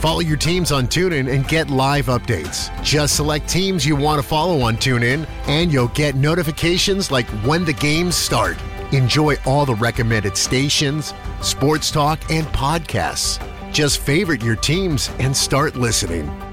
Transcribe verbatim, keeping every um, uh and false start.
Follow your teams on TuneIn and get live updates. Just select teams you want to follow on TuneIn, and you'll get notifications like when the games start. Enjoy all the recommended stations, sports talk, and podcasts. Just favorite your teams and start listening.